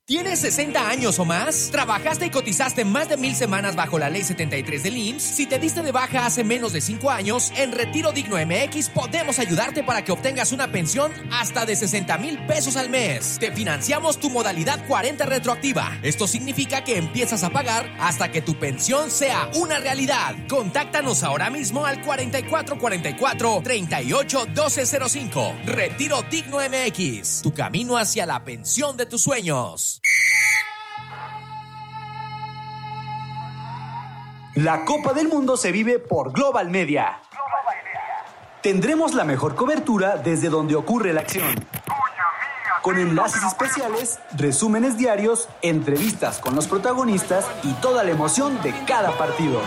¿Tienes 60 años o más? ¿Trabajaste y cotizaste más de 1,000 semanas bajo la Ley 73 del IMSS? Si te diste de baja hace menos de 5 años, en Retiro Digno MX podemos ayudarte para que obtengas una pensión hasta de 60,000 pesos al mes. Te financiamos tu modalidad 40 retroactiva. Esto significa que empiezas a pagar hasta que tu pensión sea una realidad. Contáctanos ahora mismo al 4444-381205. Retiro Digno MX. Tu camino hacia la pensión de tus sueños. La Copa del Mundo se vive por Global Media. Tendremos la mejor cobertura desde donde ocurre la acción. Con enlaces especiales, resúmenes diarios, entrevistas con los protagonistas y toda la emoción de cada partido.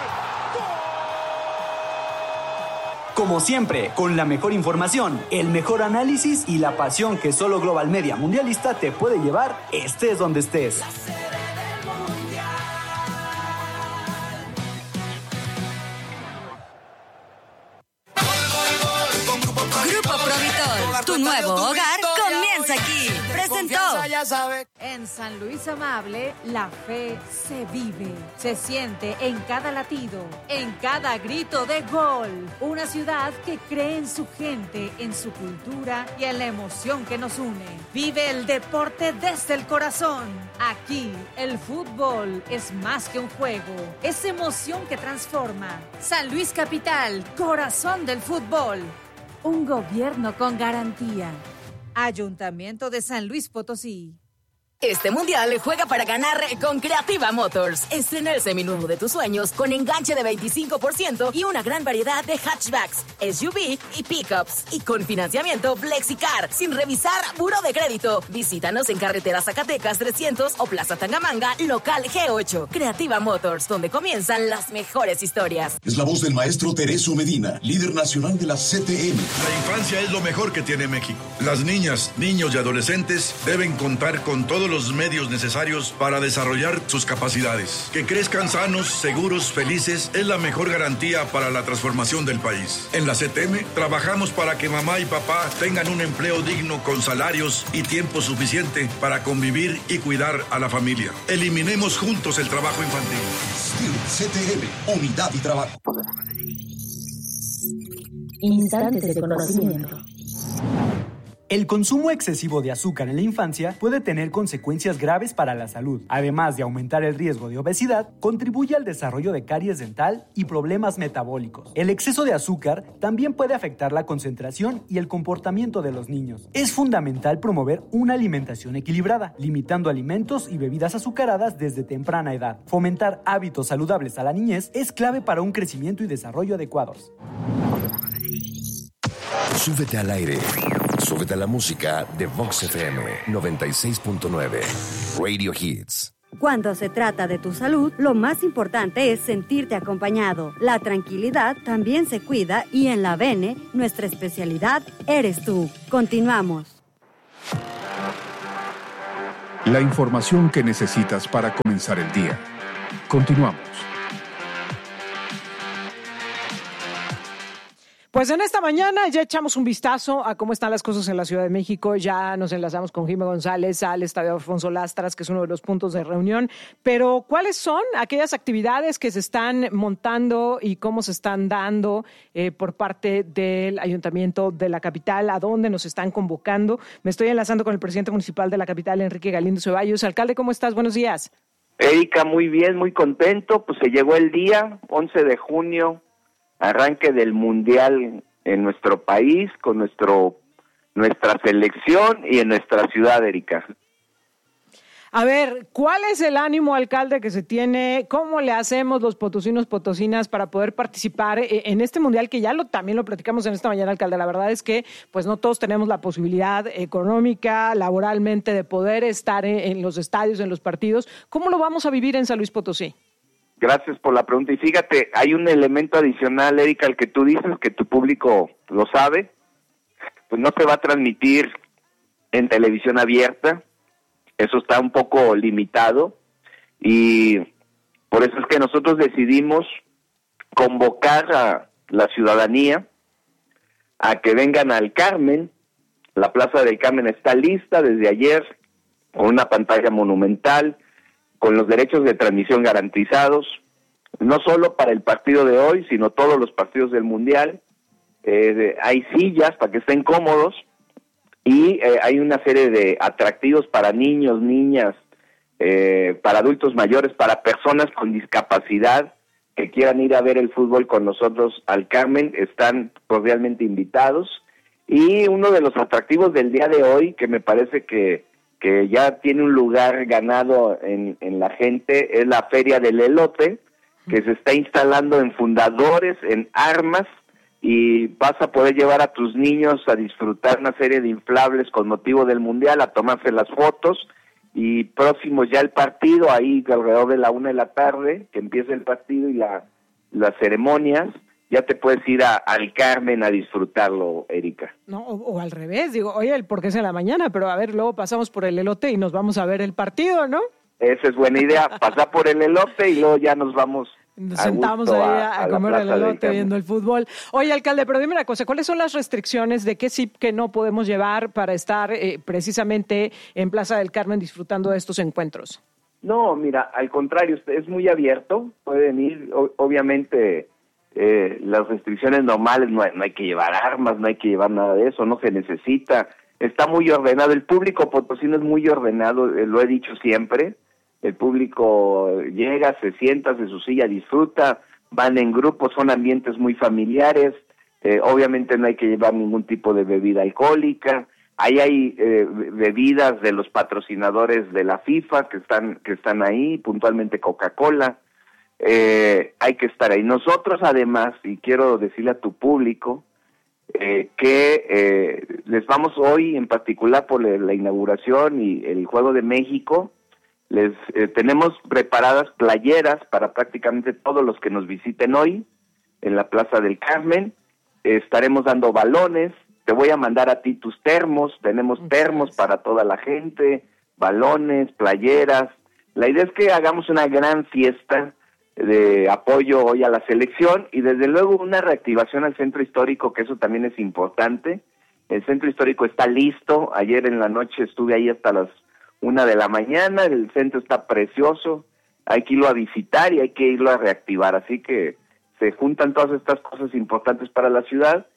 Como siempre, con la mejor información, el mejor análisis y la pasión que solo Global Media Mundialista te puede llevar, estés donde estés. Grupo Provitol, tu nuevo hogar comienza aquí. Presentó. En San Luis Amable, la fe se vive, se siente en cada latido, en cada grito de gol. Una ciudad que cree en su gente, en su cultura y en la emoción que nos une. Vive el deporte desde el corazón. Aquí, el fútbol es más que un juego, es emoción que transforma. San Luis Capital, corazón del fútbol. Un gobierno con garantía. Ayuntamiento de San Luis Potosí. Este mundial juega para ganar con Creativa Motors. Estrena el seminuevo de tus sueños con enganche de 25% y una gran variedad de hatchbacks, SUV y pickups. Y con financiamiento FlexiCar, sin revisar buró de crédito. Visítanos en Carretera Zacatecas 300 o Plaza Tangamanga, local G8. Creativa Motors, donde comienzan las mejores historias. Es la voz del maestro Teresio Medina, líder nacional de la CTM. La infancia es lo mejor que tiene México. Las niñas, niños y adolescentes deben contar con todos los medios necesarios para desarrollar sus capacidades. Que crezcan sanos, seguros, felices es la mejor garantía para la transformación del país. En la CTM trabajamos para que mamá y papá tengan un empleo digno con salarios y tiempo suficiente para convivir y cuidar a la familia. Eliminemos juntos el trabajo infantil. CTM, unidad y trabajo. Instantes de conocimiento. El consumo excesivo de azúcar en la infancia puede tener consecuencias graves para la salud. Además de aumentar el riesgo de obesidad, contribuye al desarrollo de caries dental y problemas metabólicos. El exceso de azúcar también puede afectar la concentración y el comportamiento de los niños. Es fundamental promover una alimentación equilibrada, limitando alimentos y bebidas azucaradas desde temprana edad. Fomentar hábitos saludables a la niñez es clave para un crecimiento y desarrollo adecuados. Súbete al aire. Súbete a la música de Vox FM 96.9. Radio Hits. Cuando se trata de tu salud, lo más importante es sentirte acompañado. La tranquilidad también se cuida y en la Bene, nuestra especialidad eres tú. Continuamos. La información que necesitas para comenzar el día. Continuamos. Pues en esta mañana ya echamos un vistazo a cómo están las cosas en la Ciudad de México. Ya nos enlazamos con Jimé González al Estadio Alfonso Lastras, que es uno de los puntos de reunión. Pero, ¿cuáles son aquellas actividades que se están montando y cómo se están dando por parte del Ayuntamiento de la capital? ¿A dónde nos están convocando? Me estoy enlazando con el presidente municipal de la capital, Enrique Galindo Ceballos. Alcalde, ¿cómo estás? Buenos días. Erika, muy bien, muy contento. Pues se llegó el día, 11 de junio. Arranque del Mundial en nuestro país, con nuestra selección y en nuestra ciudad, Erika. A ver, ¿cuál es el ánimo, alcalde, que se tiene? ¿Cómo le hacemos los potosinos, potosinas para poder participar en este Mundial que ya también lo platicamos en esta mañana, alcalde? La verdad es que pues no todos tenemos la posibilidad económica, laboralmente, de poder estar en los estadios, en los partidos. ¿Cómo lo vamos a vivir en San Luis Potosí? Gracias por la pregunta. Y fíjate, hay un elemento adicional, Erika, al que tú dices, que tu público lo sabe. Pues no se va a transmitir en televisión abierta. Eso está un poco limitado. Y por eso es que nosotros decidimos convocar a la ciudadanía a que vengan al Carmen. La Plaza del Carmen está lista desde ayer. con una pantalla monumental, con los derechos de transmisión garantizados, no solo para el partido de hoy, sino todos los partidos del Mundial. Hay sillas para que estén cómodos y hay una serie de atractivos para niños, niñas, para adultos mayores, para personas con discapacidad que quieran ir a ver el fútbol con nosotros al Carmen, están cordialmente invitados. Y uno de los atractivos del día de hoy, que me parece que ya tiene un lugar ganado en la gente, es la Feria del Elote, que se está instalando en Fundadores, en Armas, y vas a poder llevar a tus niños a disfrutar una serie de inflables con motivo del Mundial, a tomarse las fotos, y próximo ya el partido, ahí alrededor de la 1:00 p.m, que empieza el partido y las ceremonias, ya te puedes ir al Carmen a disfrutarlo, Erika. No, o al revés, digo, oye, porque es en la mañana, pero a ver, luego pasamos por el elote y nos vamos a ver el partido, ¿no? Esa es buena idea, pasar por el elote y luego ya nos vamos. Nos sentamos ahí a comer el elote viendo el fútbol. Oye, alcalde, pero dime una cosa, ¿cuáles son las restricciones de qué sí que no podemos llevar para estar precisamente en Plaza del Carmen disfrutando de estos encuentros? No, mira, al contrario, es muy abierto, pueden ir, obviamente las restricciones normales, no hay que llevar armas, no hay que llevar nada de eso, no se necesita, está muy ordenado, el público potosino es muy ordenado, lo he dicho siempre. El público llega, se sienta, en su silla, disfruta, van en grupos, son ambientes muy familiares, obviamente no hay que llevar ningún tipo de bebida alcohólica, ahí hay bebidas de los patrocinadores de la FIFA que están ahí, puntualmente Coca-Cola, hay que estar ahí. Nosotros además, y quiero decirle a tu público, que les vamos hoy en particular por la inauguración y el Juego de México, les tenemos preparadas playeras para prácticamente todos los que nos visiten hoy en la Plaza del Carmen. Estaremos dando balones, te voy a mandar a ti tus termos, tenemos termos para toda la gente, balones, playeras. La idea es que hagamos una gran fiesta de apoyo hoy a la selección y desde luego una reactivación al centro histórico, que eso también es importante. El centro histórico está listo, ayer en la noche estuve ahí hasta las 1:00 a.m, el centro está precioso, hay que irlo a visitar y hay que irlo a reactivar, así que se juntan todas estas cosas importantes para la ciudad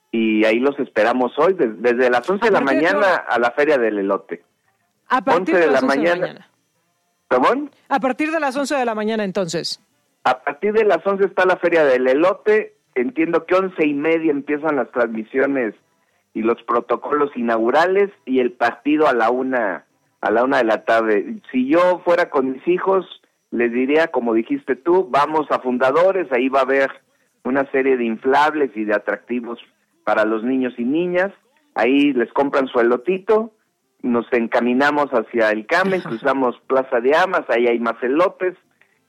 y ahí los esperamos hoy, desde las 11 de la mañana a la Feria del Elote. A partir de las 11 de la mañana. ¿Perdón? A partir de las 11 de la mañana, entonces. A partir de las 11 está la Feria del Elote, entiendo que 11:30 empiezan las transmisiones y los protocolos inaugurales y el partido a la 1:00 de la tarde. Si yo fuera con mis hijos, les diría, como dijiste tú, vamos a Fundadores, ahí va a haber una serie de inflables y de atractivos para los niños y niñas, ahí les compran su elotito, nos encaminamos hacia el Carmen, cruzamos Plaza de Armas, ahí hay más elotes,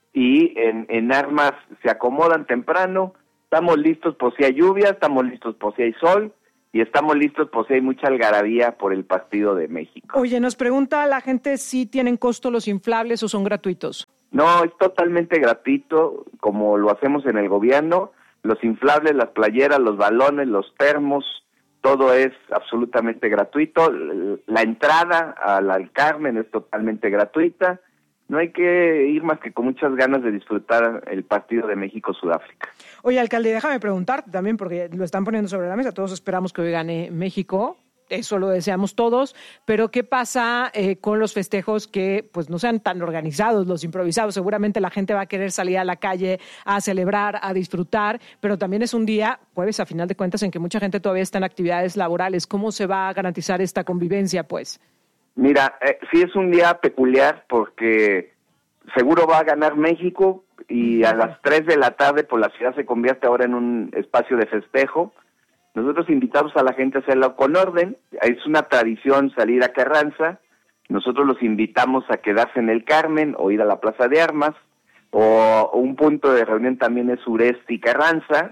y en Armas se acomodan temprano, estamos listos por si hay lluvia, estamos listos por si hay sol, y estamos listos por si hay mucha algarabía por el partido de México. Oye, nos pregunta la gente si tienen costo los inflables o son gratuitos. No, es totalmente gratuito, como lo hacemos en el gobierno. Los inflables, las playeras, los balones, los termos, todo es absolutamente gratuito. La entrada al Carmen es totalmente gratuita. No hay que ir más que con muchas ganas de disfrutar el partido de México-Sudáfrica. Oye, alcalde, déjame preguntarte también, porque lo están poniendo sobre la mesa. Todos esperamos que hoy gane México. Eso lo deseamos todos, pero ¿qué pasa con los festejos que pues no sean tan organizados, los improvisados? Seguramente la gente va a querer salir a la calle a celebrar, a disfrutar, pero también es un día, jueves a final de cuentas, en que mucha gente todavía está en actividades laborales. ¿Cómo se va a garantizar esta convivencia, pues? Mira, sí es un día peculiar porque seguro va a ganar México y a las 3 de la tarde pues la ciudad se convierte ahora en un espacio de festejo. Nosotros invitamos a la gente a hacerlo con orden, es una tradición salir a Carranza, nosotros los invitamos a quedarse en el Carmen o ir a la Plaza de Armas, o un punto de reunión también es Sureste y Carranza.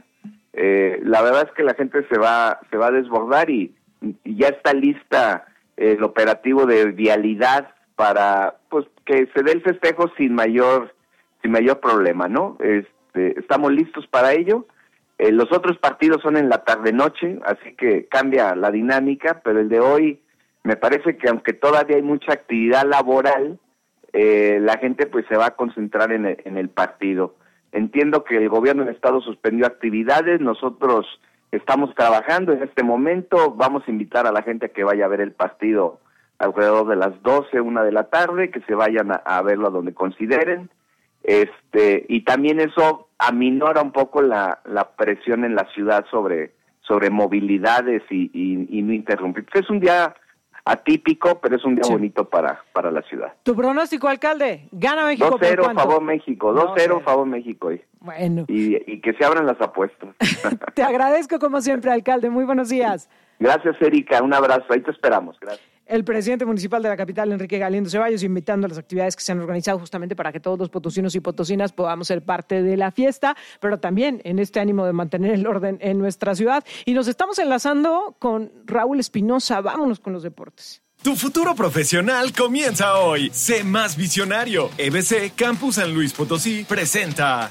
La verdad es que la gente se va a desbordar y ya está lista el operativo de vialidad para pues que se dé el festejo sin mayor problema, ¿no? Estamos listos para ello. Los otros partidos son en la tarde-noche, así que cambia la dinámica, pero el de hoy Me parece que aunque todavía hay mucha actividad laboral, la gente pues se va a concentrar en el partido. Entiendo que el gobierno del estado suspendió actividades, nosotros estamos trabajando en este momento, vamos a invitar a la gente a que vaya a ver el partido alrededor de las 12, 1 de la tarde, que se vayan a verlo a donde consideren, y también eso aminora un poco la presión en la ciudad sobre movilidades y no interrumpir. Es un día atípico, pero es un día bonito para la ciudad. ¿Tu pronóstico, alcalde? ¿Gana México 2-0 por cuánto? favor México, 2-0 favor México. Bueno. Y que se abran las apuestas. Te agradezco como siempre, alcalde. Muy buenos días. Gracias, Erika. Un abrazo. Ahí te esperamos. Gracias. El presidente municipal de la capital, Enrique Galindo Ceballos, invitando a las actividades que se han organizado justamente para que todos los potosinos y potosinas podamos ser parte de la fiesta, pero también en este ánimo de mantener el orden en nuestra ciudad. Y nos estamos enlazando con Raúl Espinosa. Vámonos con los deportes. Tu futuro profesional comienza hoy. Sé más visionario. EBC Campus San Luis Potosí presenta...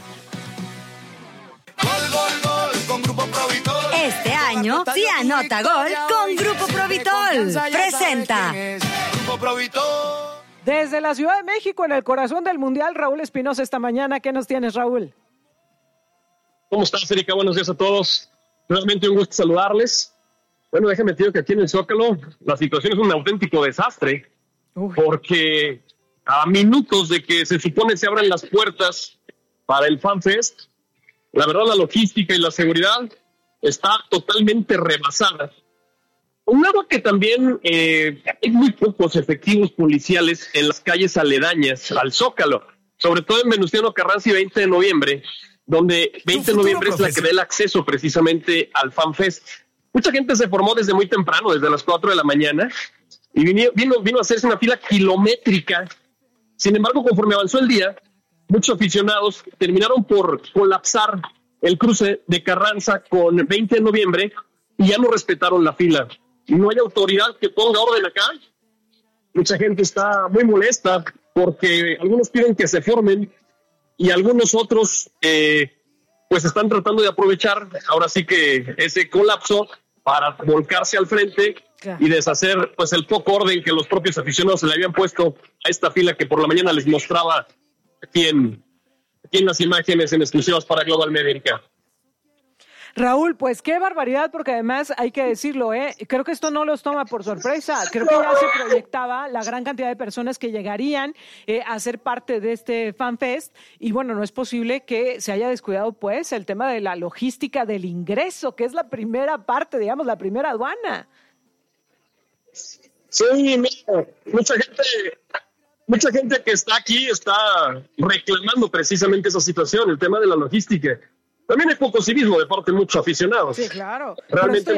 Gol, gol, gol con Grupo Provitol. Este año sí anota gol con Grupo Provitol. Presenta Grupo Provitol. Desde la Ciudad de México, en el corazón del Mundial, Raúl Espinosa esta mañana. ¿Qué nos tienes, Raúl? ¿Cómo estás, Erika? Buenos días a todos. Realmente un gusto saludarles. Bueno, déjame decir que aquí en el Zócalo la situación es un auténtico desastre. Porque a minutos de que se supone se abran las puertas para el FanFest, la verdad la logística y la seguridad está totalmente rebasada. Un lado que también hay muy pocos efectivos policiales en las calles aledañas al Zócalo, sobre todo en Venustiano Carranza y 20 de noviembre, donde 20 de noviembre es la que da el acceso precisamente al FanFest. Mucha gente se formó desde muy temprano, desde las 4 de la mañana, y vino a hacerse una fila kilométrica. Sin embargo, conforme avanzó el día, muchos aficionados terminaron por colapsar el cruce de Carranza con 20 de noviembre y ya no respetaron la fila. No hay autoridad que ponga orden acá. Mucha gente está muy molesta porque algunos piden que se formen y algunos otros pues están tratando de aprovechar ahora sí que ese colapso para volcarse al frente y deshacer pues el poco orden que los propios aficionados se le habían puesto a esta fila que por la mañana les mostraba aquí en las imágenes en exclusivas para Global Médica. Raúl, pues qué barbaridad, porque además hay que decirlo, creo que esto no los toma por sorpresa. Creo que ya se proyectaba la gran cantidad de personas que llegarían a ser parte de este FanFest y bueno, no es posible que se haya descuidado pues el tema de la logística del ingreso, que es la primera parte, digamos, la primera aduana. Sí, mira, mucha gente que está aquí está reclamando precisamente esa situación, el tema de la logística. También hay poco civismo de parte de muchos aficionados. Sí, claro. Realmente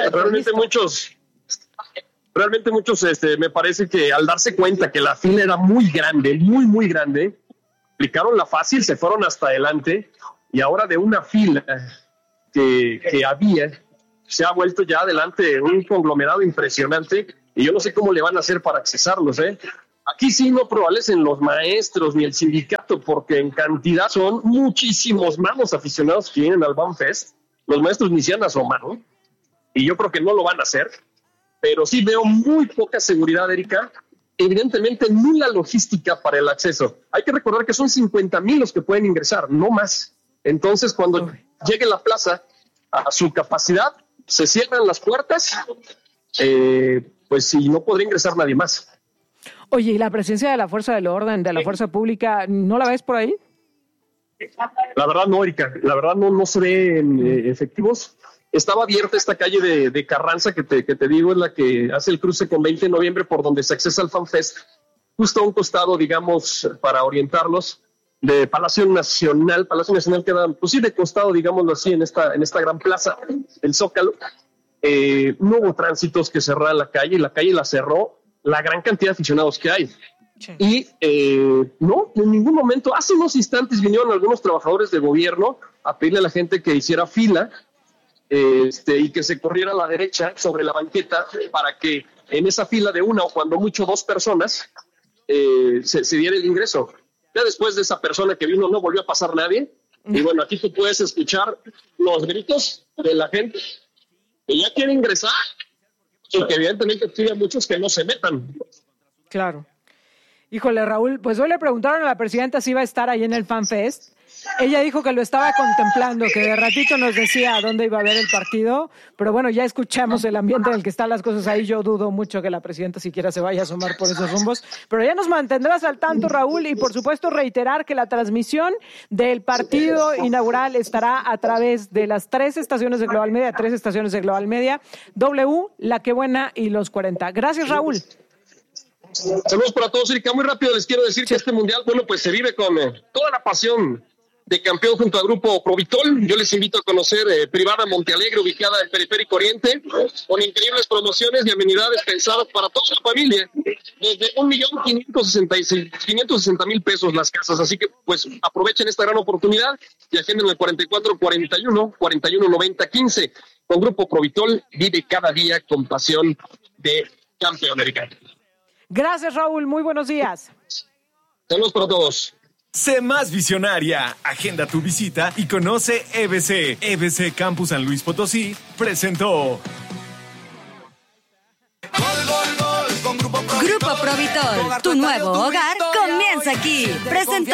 muchos, me parece que al darse cuenta que la fila era muy grande, muy grande, aplicaron la fácil, se fueron hasta adelante y ahora de una fila que había, se ha vuelto ya adelante un conglomerado impresionante y yo no sé cómo le van a hacer para accesarlos, Aquí sí no prevalecen los maestros ni el sindicato, porque en cantidad son muchísimos más los aficionados que vienen al FanFest. Los maestros ni se han asomado, y yo creo que no lo van a hacer, pero sí veo muy poca seguridad, Erika. Evidentemente, nula logística para el acceso. Hay que recordar que son 50,000 los que pueden ingresar, no más. Entonces, cuando llegue la plaza a su capacidad, se cierran las puertas, pues sí, no podría ingresar nadie más. Oye, ¿y la presencia de la fuerza del orden, de la fuerza pública, no la ves por ahí? La verdad no, Erika. La verdad no se ven efectivos. Estaba abierta esta calle de Carranza que te digo, es la que hace el cruce con 20 de noviembre por donde se accesa al FanFest. Justo a un costado, digamos, para orientarlos, de Palacio Nacional. Palacio Nacional queda, pues sí, de costado, digámoslo así, en esta gran plaza, el Zócalo. No hubo tránsitos que cerraran la calle la cerró la gran cantidad de aficionados que hay. Sí. Y no, en ningún momento, hace unos instantes vinieron algunos trabajadores de gobierno a pedirle a la gente que hiciera fila y que se corriera a la derecha sobre la banqueta para que en esa fila de una o cuando mucho 2 personas se diera el ingreso. Ya después de esa persona que vino no volvió a pasar nadie. Y bueno, aquí tú puedes escuchar los gritos de la gente que ya quiere ingresar. y que evidentemente tiene muchos que no se metan. Claro. Híjole, Raúl, pues hoy le preguntaron a la presidenta si iba a estar ahí en el FanFest. Ella dijo que lo estaba contemplando, que de ratito nos decía a dónde iba a ver el partido, pero bueno, ya escuchamos el ambiente en el que están las cosas ahí. Yo dudo mucho que la presidenta siquiera se vaya a asomar por esos rumbos, pero ya nos mantendrás al tanto, Raúl, y por supuesto reiterar que la transmisión del partido inaugural estará a través de las 3 estaciones de Global Media, W, La Que Buena y Los 40. Gracias, Raúl. Saludos para todos, Erika. Muy rápido les quiero decir que este mundial, bueno, pues se vive con toda la pasión de campeón junto al grupo Provitol. Yo les invito a conocer Privada Montealegre, ubicada en Periférico Oriente, con increíbles promociones y amenidades pensadas para toda la familia, desde 1,560,000 pesos las casas. Así que pues aprovechen esta gran oportunidad y agenden el 4441-4190-15. Con Grupo Provitol, vive cada día con pasión de campeón, Erika. Gracias, Raúl. Muy buenos días. Saludos para todos. Sé más visionaria. Agenda tu visita y conoce EBC. EBC Campus San Luis Potosí presentó. Grupo Provitol, tu nuevo hogar comienza aquí. Presentó.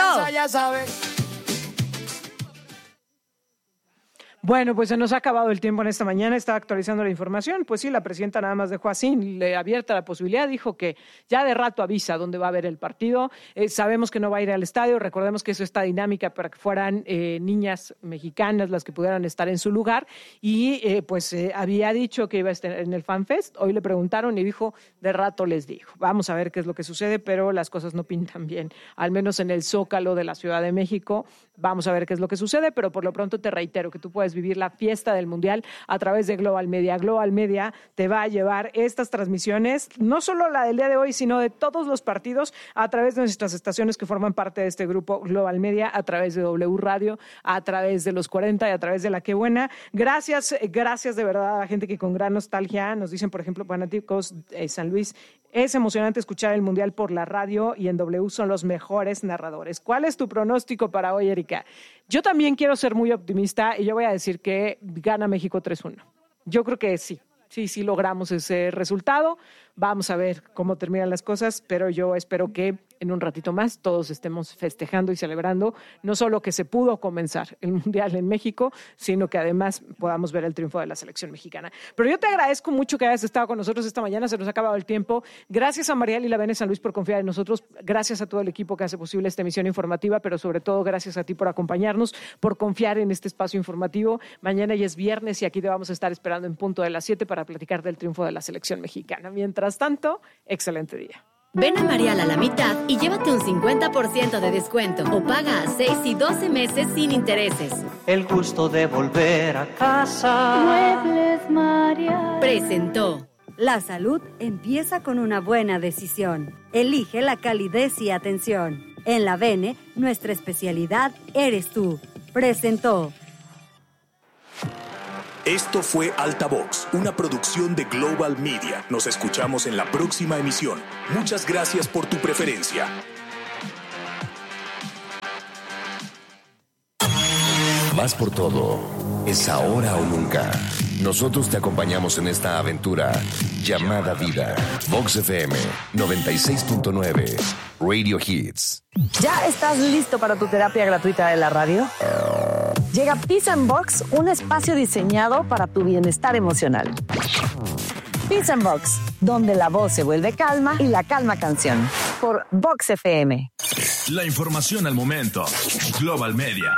Bueno, pues se nos ha acabado el tiempo en esta mañana. Estaba actualizando la información. Pues sí, la presidenta nada más dejó así, le abierta la posibilidad. Dijo que ya de rato avisa dónde va a haber el partido. Sabemos que no va a ir al estadio. Recordemos que eso está dinámica para que fueran niñas mexicanas las que pudieran estar en su lugar. Y había dicho que iba a estar en el FanFest. Hoy le preguntaron y dijo, de rato les dijo. Vamos a ver qué es lo que sucede, pero las cosas no pintan bien. Al menos en el Zócalo de la Ciudad de México. Vamos a ver qué es lo que sucede, pero por lo pronto te reitero que tú puedes vivir la fiesta del Mundial a través de Global Media. Global Media te va a llevar estas transmisiones, no solo la del día de hoy, sino de todos los partidos a través de nuestras estaciones que forman parte de este grupo Global Media, a través de W Radio, a través de Los 40 y a través de La Que Buena. Gracias de verdad a la gente que con gran nostalgia nos dicen, por ejemplo, fanáticos San Luis, es emocionante escuchar el Mundial por la radio y en W son los mejores narradores. ¿Cuál es tu pronóstico para hoy, Erika? Yo también quiero ser muy optimista y yo voy a decir que gana México 3-1. Yo creo que sí logramos ese resultado. Vamos a ver cómo terminan las cosas, pero yo espero que en un ratito más todos estemos festejando y celebrando no solo que se pudo comenzar el Mundial en México, sino que además podamos ver el triunfo de la selección mexicana. Pero yo te agradezco mucho que hayas estado con nosotros esta mañana, se nos ha acabado el tiempo. Gracias a Mariel y la Bene San Luis por confiar en nosotros, gracias a todo el equipo que hace posible esta emisión informativa, pero sobre todo gracias a ti por acompañarnos, por confiar en este espacio informativo. Mañana ya es viernes y aquí te vamos a estar esperando en punto de las 7 para platicar del triunfo de la selección mexicana. Mientras tanto, excelente día. Ven a Marial a la mitad y llévate un 50% de descuento o paga a 6 y 12 meses sin intereses. El gusto de volver a casa. Muebles Marial. Presentó. La salud empieza con una buena decisión. Elige la calidez y atención. En la Bene, nuestra especialidad eres tú. Presentó. Esto fue Altavox, una producción de Global Media. Nos escuchamos en la próxima emisión. Muchas gracias por tu preferencia. Vas por todo. Es ahora o nunca. Nosotros te acompañamos en esta aventura llamada vida. Vox FM 96.9 Radio Hits. ¿Ya estás listo para tu terapia gratuita de la radio? Llega Peace and Box, un espacio diseñado para tu bienestar emocional. Peace and Box, donde la voz se vuelve calma y la calma canción. Por Vox FM. La información al momento. Global Media.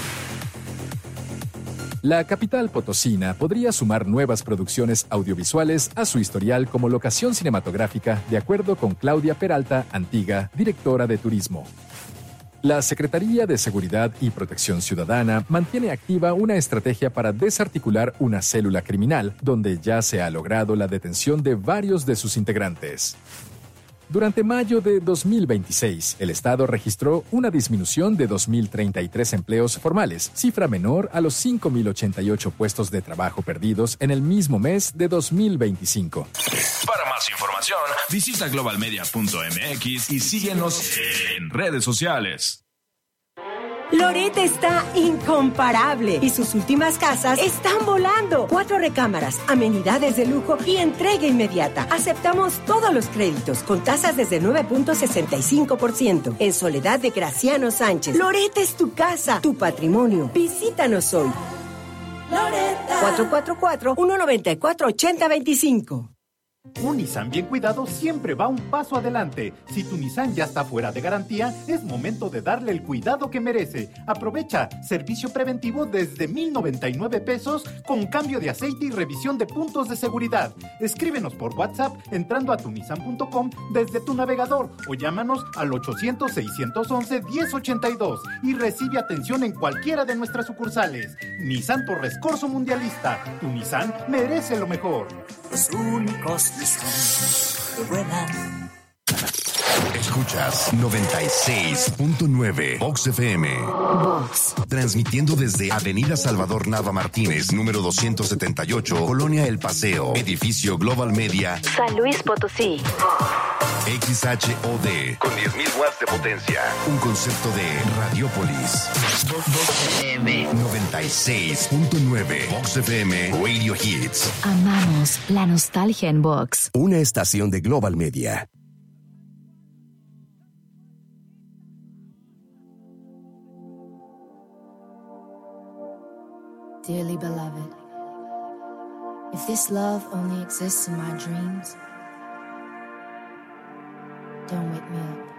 La capital potosina podría sumar nuevas producciones audiovisuales a su historial como locación cinematográfica, de acuerdo con Claudia Peralta Antiga, directora de Turismo. La Secretaría de Seguridad y Protección Ciudadana mantiene activa una estrategia para desarticular una célula criminal, donde ya se ha logrado la detención de varios de sus integrantes. Durante mayo de 2026, el Estado registró una disminución de 2.033 empleos formales, cifra menor a los 5.088 puestos de trabajo perdidos en el mismo mes de 2025. Para más información, visita globalmedia.mx y síguenos en redes sociales. Loret está incomparable y sus últimas casas están volando. 4 recámaras, amenidades de lujo y entrega inmediata. Aceptamos todos los créditos con tasas desde 9.65%. En Soledad de Graciano Sánchez. Loret es tu casa, tu patrimonio. Visítanos hoy. Loretta. 444-194-8025. Un Nissan bien cuidado siempre va un paso adelante. Si tu Nissan ya está fuera de garantía, es momento de darle el cuidado que merece. Aprovecha servicio preventivo desde 1,099 pesos con cambio de aceite y revisión de puntos de seguridad. Escríbenos por WhatsApp entrando a tunissan.com desde tu navegador o llámanos al 800-611-1082 y recibe atención en cualquiera de nuestras sucursales. Nissan Torres Corso Mundialista. Tu Nissan merece lo mejor. Los únicos Nissan que vuelan. Escuchas 96.9 Vox FM. Vox. Transmitiendo desde Avenida Salvador Nava Martínez, número 278, Colonia El Paseo, edificio Global Media, San Luis Potosí. XHOD, con 10.000 watts de potencia. Un concepto de Radiopolis. Vox FM. 96.9 Vox FM Radio Hits. Amamos la nostalgia en Vox. Una estación de Global Media. Dearly beloved, if this love only exists in my dreams, don't wake me up.